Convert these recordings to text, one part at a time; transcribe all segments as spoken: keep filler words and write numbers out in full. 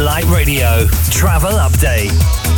Delight Radio travel update.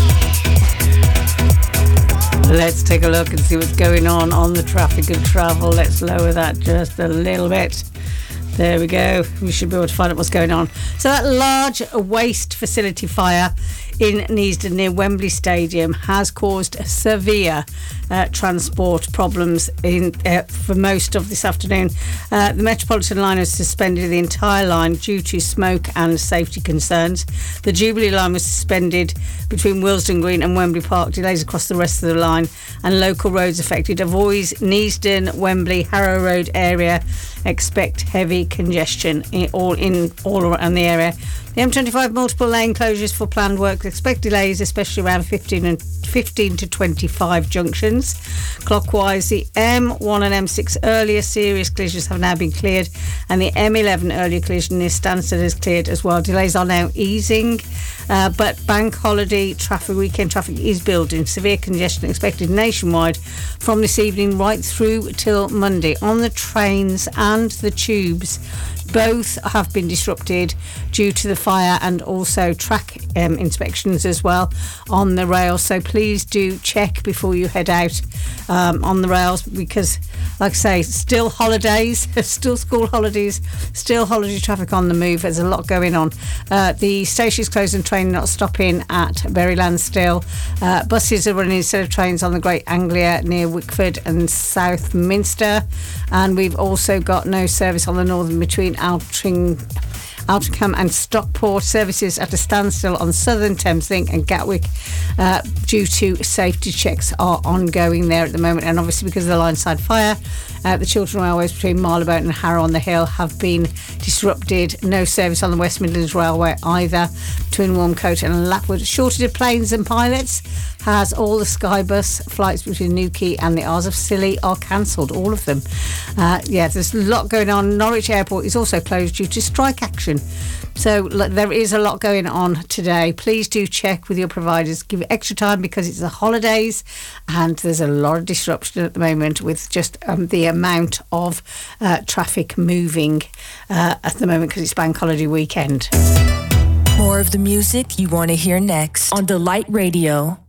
Let's take a look and see what's going on on the traffic and travel. Let's lower that just a little bit. There we go. We should be able to find out what's going on. So that large waste facility fire in Neasden near Wembley Stadium has caused severe uh, transport problems in uh, for most of this afternoon. Uh, the Metropolitan line has suspended the entire line due to smoke and safety concerns. The Jubilee line was suspended between Willesden Green and Wembley Park. Delays across the rest of the line and local roads affected. Avoid Neasden, Wembley, Harrow Road area. Expect heavy congestion in all in all around the area. The M twenty-five multiple lane closures for planned work. Expect delays, especially around fifteen and fifteen to twenty-five junctions. Clockwise, the M one and M six earlier serious collisions have now been cleared, and the M eleven earlier collision near Stansted is cleared as well. Delays are now easing, uh, but bank holiday traffic, weekend traffic is building. Severe congestion expected nationwide from this evening right through till Monday on the trains and the tubes. Both have been disrupted due to the fire and also track um, inspections as well on the rails. So please do check before you head out um, on the rails, because, like I say, still holidays, still school holidays, still holiday traffic on the move. There's a lot going on. Uh, the station is closed and train not stopping at Berryland still. Uh, buses are running instead of trains on the Great Anglia near Wickford and Southminster. And we've also got no service on the northern between Altring, Altrincham and Stockport. Services at a standstill on Southern Thameslink and Gatwick uh, due to safety checks are ongoing there at the moment. And obviously because of the Lineside fire, uh, the Chiltern Railways between Marylebone and Harrow on the Hill have been disrupted. No service on the West Midlands Railway either between Warmcote and Lapwood. Shortage of planes and pilots has all the Skybus flights between Newquay and the Isles of Scilly are cancelled, all of them. Uh, yeah, there's a lot going on. Norwich Airport is also closed due to strike action. So look, there is a lot going on today. Please do check with your providers. Give it extra time because it's the holidays and there's a lot of disruption at the moment with just um, the amount of uh, traffic moving uh, at the moment because it's bank holiday weekend. More of the music you want to hear next on Delight Radio.